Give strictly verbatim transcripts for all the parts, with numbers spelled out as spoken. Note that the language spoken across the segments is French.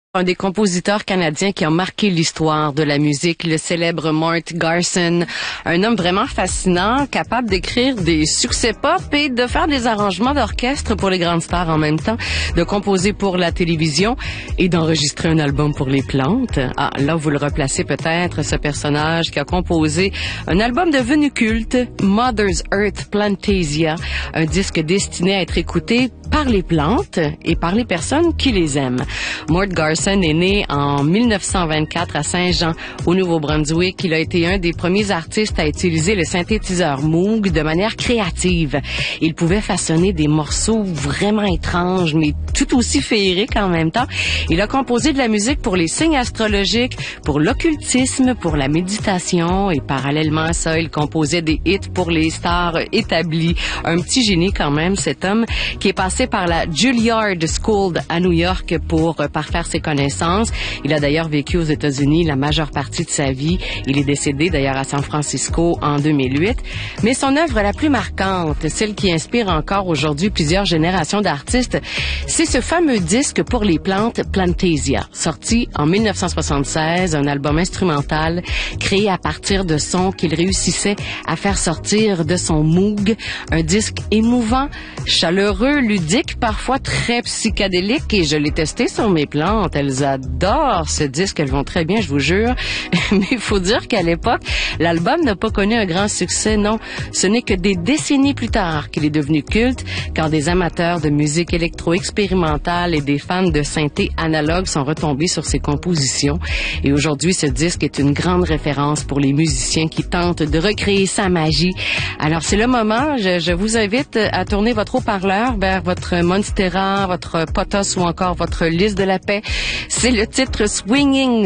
Un des compositeurs canadiens qui a marqué l'histoire de la musique, le célèbre Mort Garson, un homme vraiment fascinant, capable d'écrire des succès pop et de faire des arrangements d'orchestre pour les grandes stars en même temps, de composer pour la télévision et d'enregistrer un album pour les plantes. Ah, là, vous le replacez peut-être, ce personnage qui a composé un album devenu culte, Mother's Earth Plantasia, un disque destiné à être écouté par les plantes et par les personnes qui les aiment. Mort Garson est né en mille neuf cent vingt-quatre à Saint-Jean, au Nouveau-Brunswick. Il a été un des premiers artistes à utiliser le synthétiseur Moog de manière créative. Il pouvait façonner des morceaux vraiment étranges, mais tout aussi féeriques en même temps. Il a composé de la musique pour les signes astrologiques, pour l'occultisme, pour la méditation, et parallèlement à ça, il composait des hits pour les stars établies. Un petit génie quand même, cet homme, qui est passé par la Juilliard School à New York pour parfaire ses connaissances. Il a d'ailleurs vécu aux États-Unis la majeure partie de sa vie. Il est décédé d'ailleurs à San Francisco en deux mille huit. Mais son œuvre la plus marquante, celle qui inspire encore aujourd'hui plusieurs générations d'artistes, c'est ce fameux disque pour les plantes Plantasia, sorti en mille neuf cent soixante-seize, un album instrumental créé à partir de sons qu'il réussissait à faire sortir de son Moog, un disque émouvant, chaleureux, ludique, parfois très psychédélique, et je l'ai testé sur mes plantes. Elles adorent ce disque, elles vont très bien, je vous jure. Mais il faut dire qu'à l'époque, l'album n'a pas connu un grand succès, non. Ce n'est que des décennies plus tard qu'il est devenu culte, quand des amateurs de musique électro-expérimentale et des fans de synthé analogue sont retombés sur ses compositions. Et aujourd'hui, ce disque est une grande référence pour les musiciens qui tentent de recréer sa magie. Alors, c'est le moment, je, je vous invite à tourner votre haut-parleur vers votre Monstera, votre Potos ou encore votre Lys de la Paix. C'est le titre Swinging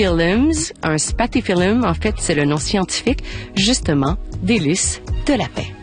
Spathiphyllums. Un spathiphyllum, en fait, c'est le nom scientifique, justement, des lys de la paix.